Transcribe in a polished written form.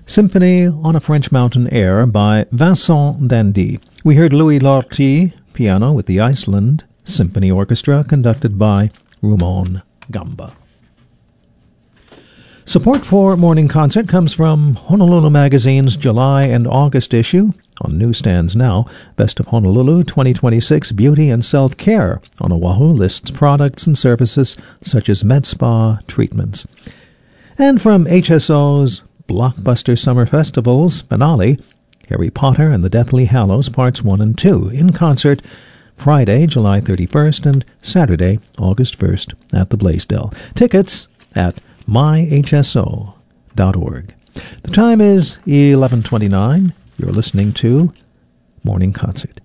Symphony on a French Mountain Air by Vincent Dandy. We heard Louis Lortie, piano with the Iceland Symphony Orchestra, conducted by Rumon Gamba. Support for Morning Concert comes from Honolulu Magazine's July and August issue. On newsstands now, Best of Honolulu 2026 Beauty and Self-Care on Oahu lists products and services such as med spa treatments. And from HSO's Blockbuster Summer Festival's finale, Harry Potter and the Deathly Hallows Parts 1 and 2, in concert Friday, July 31st and Saturday, August 1st at the Blaisdell. Tickets at myhso.org. The time is 11:29. You're listening to Morning Concert.